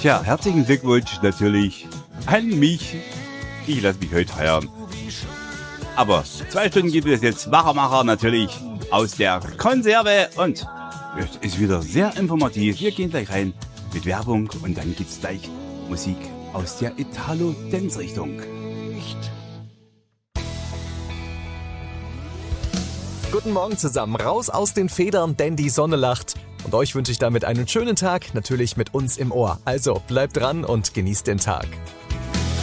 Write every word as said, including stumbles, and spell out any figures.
Tja, herzlichen Glückwunsch natürlich an mich. Ich lasse mich heute feiern. Aber zwei Stunden gibt es jetzt Machermacher natürlich aus der Konserve und es ist wieder sehr informativ. Wir gehen gleich rein mit Werbung und dann gibt's gleich Musik aus der Italo-Dance-Richtung. Guten Morgen zusammen, raus aus den Federn, denn die Sonne lacht. Und euch wünsche ich damit einen schönen Tag, natürlich mit uns im Ohr. Also bleibt dran und genießt den Tag.